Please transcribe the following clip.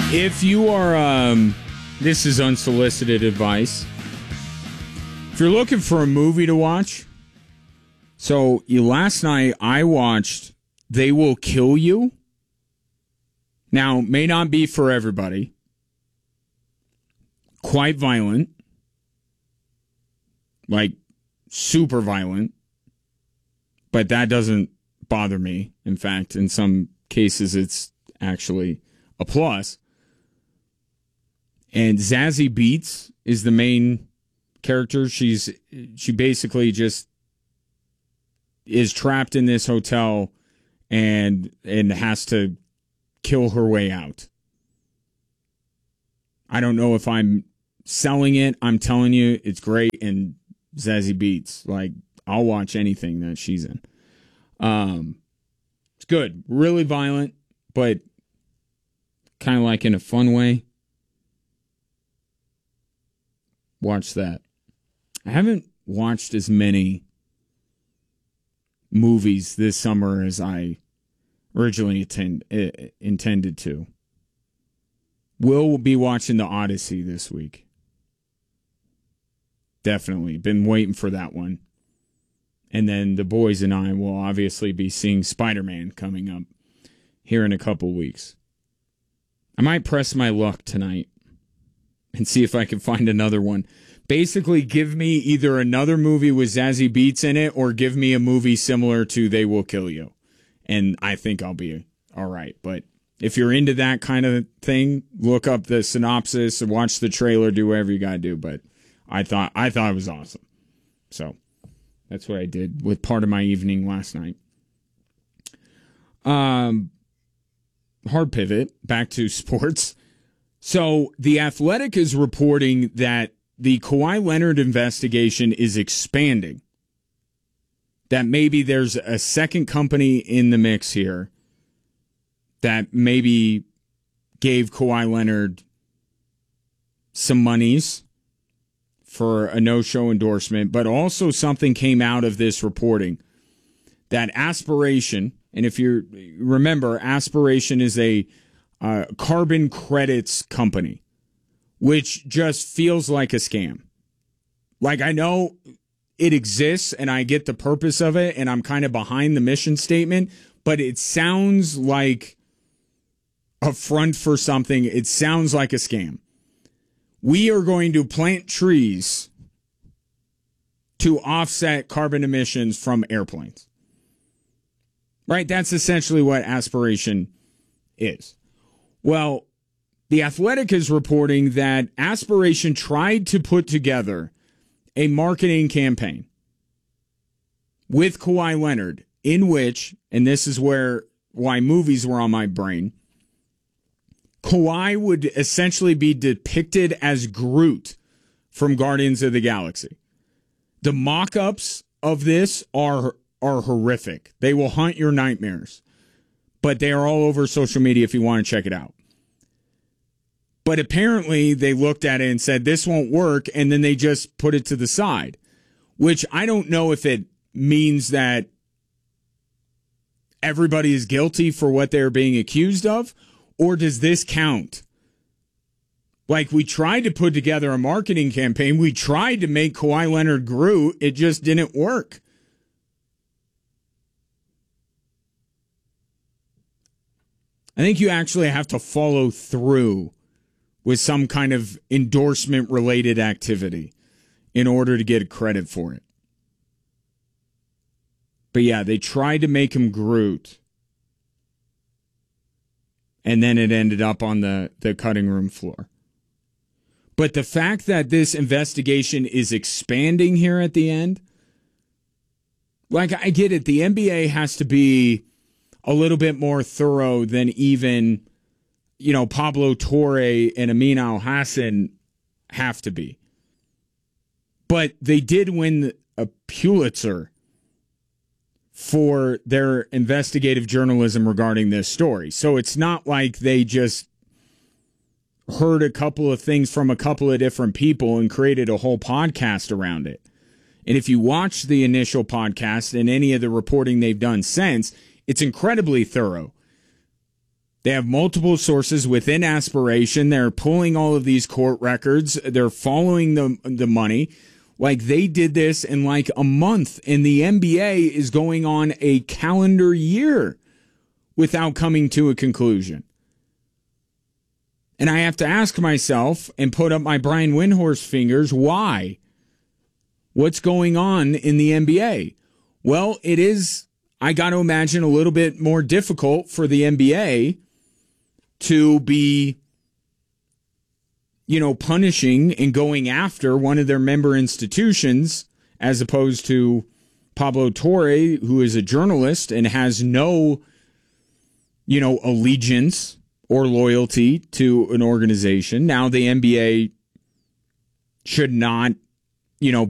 If you are, this is unsolicited advice. If you're looking for a movie to watch, so last night I watched They Will Kill You. Now, may not be for everybody. Quite violent. Like, super violent. But that doesn't bother me. In fact, in some cases, it's actually a plus. And Zazie Beetz is the main character. She basically just is trapped in this hotel and has to kill her way out. I don't know if I'm selling it. I'm telling you, it's great. And Zazie Beetz, like, I'll watch anything that she's in. It's good. Really violent, but kind of like in a fun way. Watch that. I haven't watched as many movies this summer as I originally intended to. Will be watching The Odyssey this week. Definitely. Been waiting for that one. And then the boys and I will obviously be seeing Spider-Man coming up here in a couple weeks. I might press my luck tonight and see if I can find another one. Basically, give me either another movie with Zazie Beetz in it or give me a movie similar to They Will Kill You. And I think I'll be all right. But if you're into that kind of thing, look up the synopsis, watch the trailer, do whatever you got to do. But I thought it was awesome. So that's what I did with part of my evening last night. Hard pivot, back to sports. So The Athletic is reporting that the Kawhi Leonard investigation is expanding. That maybe there's a second company in the mix here that maybe gave Kawhi Leonard some monies for a no-show endorsement, but also something came out of this reporting that Aspiration, and if you remember, Aspiration is a carbon credits company, which just feels like a scam. Like, I know it exists and I get the purpose of it and I'm kind of behind the mission statement, but it sounds like a front for something. It sounds like a scam. We are going to plant trees to offset carbon emissions from airplanes. Right? That's essentially what Aspiration is. Well, The Athletic is reporting that Aspiration tried to put together a marketing campaign with Kawhi Leonard in which, and this is why movies were on my brain, Kawhi would essentially be depicted as Groot from Guardians of the Galaxy. The mock-ups of this are horrific. They will haunt your nightmares. But they are all over social media if you want to check it out. But apparently they looked at it and said, this won't work, and then they just put it to the side, which I don't know if it means that everybody is guilty for what they're being accused of, or does this count? Like, we tried to put together a marketing campaign. We tried to make Kawhi Leonard Groot. It just didn't work. I think you actually have to follow through with some kind of endorsement-related activity in order to get credit for it. But yeah, they tried to make him Groot. And then it ended up on the cutting room floor. But the fact that this investigation is expanding here at the end, like, I get it. The NBA has to be a little bit more thorough than even, Pablo Torre and Amin Al-Hassan have to be. But they did win a Pulitzer for their investigative journalism regarding this story. So it's not like they just heard a couple of things from a couple of different people and created a whole podcast around it. And if you watch the initial podcast and any of the reporting they've done since, it's incredibly thorough. They have multiple sources within Aspiration. They're pulling all of these court records. They're following the money. Like, they did this in like a month, and the NBA is going on a calendar year without coming to a conclusion. And I have to ask myself and put up my Brian Windhorst fingers, why? What's going on in the NBA? Well, it is, I got to imagine, a little bit more difficult for the NBA to be, punishing and going after one of their member institutions, as opposed to Pablo Torre, who is a journalist and has no, allegiance or loyalty to an organization. Now the NBA should not,